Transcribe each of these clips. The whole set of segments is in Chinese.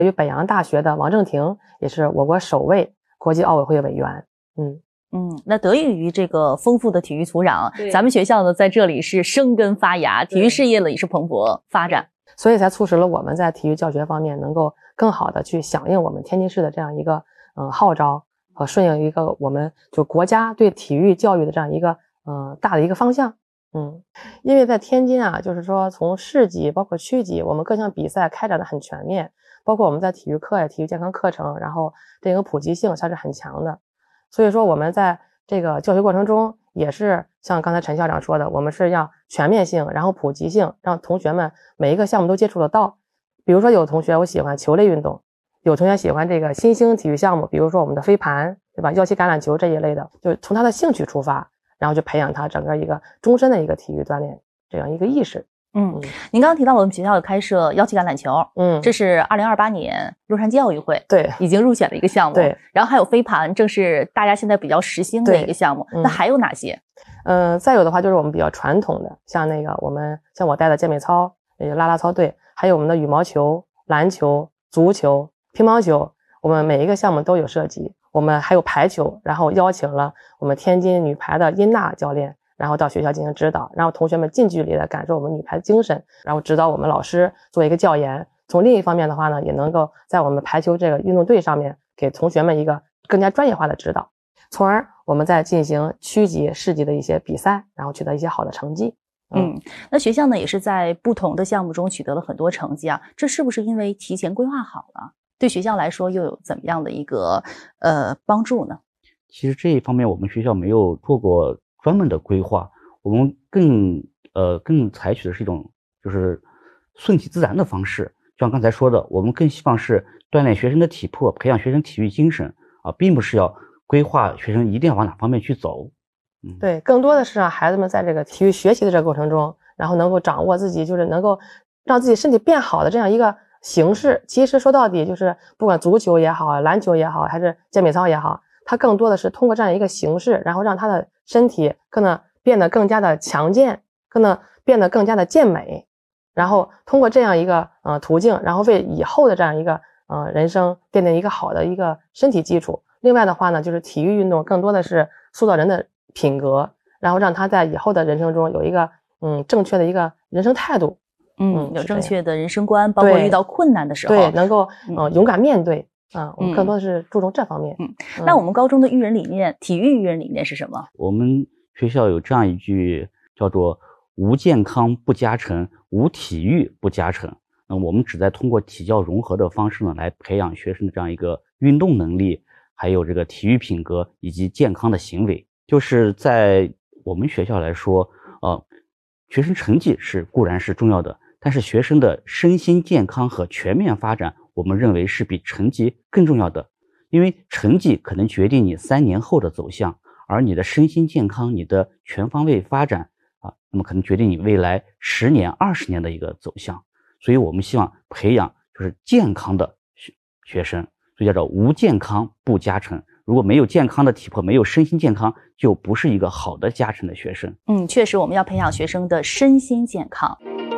于北洋大学的王正廷也是我国首位国际奥委会委员。 那得益于这个丰富的体育土壤，咱们学校呢在这里是生根发芽，体育事业呢也是蓬勃发展， 所以才促使了我们在体育教学方面能够更好的去响应我们天津市的这样一个号召和顺应一个我们就国家对体育教育的这样一个大的一个方向。因为在天津啊，就是说从市级包括区级，我们各项比赛开展的很全面，包括我们在体育课呀、体育健康课程，然后这个普及性它是很强的。所以说我们在这个教学过程中也是像刚才陈校长说的，我们是要全面性，然后普及性，让同学们每一个项目都接触得到。比如说有同学我喜欢球类运动，有同学喜欢这个新兴体育项目，比如说我们的飞盘，对吧？腰旗橄榄球这一类的，就从他的兴趣出发，然后就培养他整个一个终身的一个体育锻炼这样一个意识。 您刚刚提到我们学校有开设腰旗橄榄球，这是2028年洛杉矶奥运会已经入选的一个项目。 对， 然后还有飞盘，正是大家现在比较时兴的一个项目。那还有哪些？ 再有的话就是我们比较传统的，像我带的健美操，啦啦操队，还有我们的羽毛球、篮球、足球、乒乓球，我们每一个项目都有涉及。我们还有排球，然后邀请了我们天津女排的殷娜教练，然后到学校进行指导，然后同学们近距离的感受我们女排的精神，然后指导我们老师做一个教研。从另一方面的话呢，也能够在我们排球这个运动队上面给同学们一个更加专业化的指导，从而我们再进行区级、市级的一些比赛，然后取得一些好的成绩。 那学校呢也是在不同的项目中取得了很多成绩啊，这是不是因为提前规划好了？对学校来说又有怎么样的一个帮助呢？ 其实这一方面我们学校没有做过专门的规划，我们更采取的是一种就是顺其自然的方式。就像刚才说的，我们更希望是锻炼学生的体魄，培养学生体育精神啊，并不是要规划学生一定要往哪方面去走。 对，更多的是让孩子们在这个体育学习的这个过程中，然后能够掌握自己，就是能够让自己身体变好的这样一个形式。其实说到底就是不管足球也好，篮球也好，还是健美操也好，它更多的是通过这样一个形式，然后让他的身体可能变得更加的强健，可能变得更加的健美，然后通过这样一个途径，然后为以后的这样一个人生奠定一个好的一个身体基础。另外的话呢，就是体育运动更多的是塑造人的品格，然后让他在以后的人生中有一个正确的一个人生态度。 有正确的人生观，包括遇到困难的时候， 对，能够勇敢面对我们更多的是注重这方面。 那我们高中的育人理念，体育育人理念是什么？ 我们学校有这样一句叫做无健康不加成，无体育不加成。那我们旨在通过体教融合的方式呢，来培养学生的这样一个运动能力，还有这个体育品格以及健康的行为。就是在我们学校来说，学生成绩固然是重要的，但是学生的身心健康和全面发展，我们认为是比成绩更重要的。因为成绩可能决定你3年后的走向，而你的身心健康，你的全方位发展那么可能决定你未来10年、20年的一个走向。所以我们希望培养就是健康的学生，所以叫做无健康不加成。如果没有健康的体魄，没有身心健康，就不是一个好的加成的学生。 确实我们要培养学生的身心健康。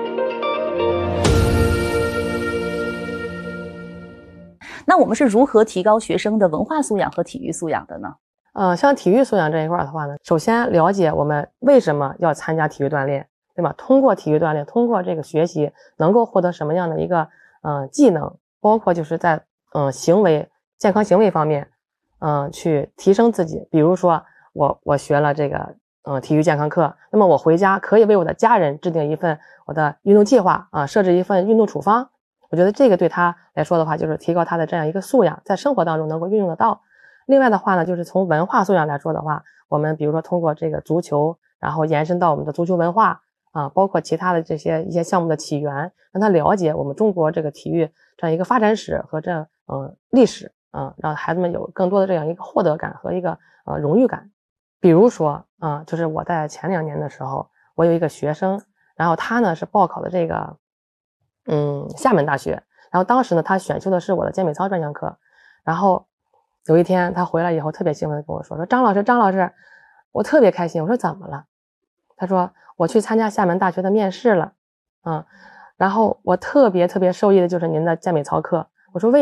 那我们是如何提高学生的文化素养和体育素养的呢？ 像体育素养这一块的话呢，首先了解我们为什么要参加体育锻炼，对吧？通过体育锻炼，通过这个学习，能够获得什么样的一个技能，包括就是在健康行为方面，去提升自己。比如说我学了这个体育健康课，那么我回家可以为我的家人制定一份我的运动计划设置一份运动处方。我觉得这个对他来说的话，就是提高他的这样一个素养，在生活当中能够运用得到。另外的话呢，就是从文化素养来说的话，我们比如说通过这个足球，然后延伸到我们的足球文化包括其他的一些项目的起源，让他了解我们中国这个体育这样一个发展史和这历史让孩子们有更多的这样一个获得感和一个荣誉感。比如说就是我在前2年的时候，我有一个学生，然后他呢是报考的这个厦门大学，然后当时呢他选修的是我的健美操专项课。然后有一天他回来以后特别兴奋地跟我说张老师，我特别开心。我说怎么了？他说我去参加厦门大学的面试了然后我特别受益的就是您的健美操课， 我说为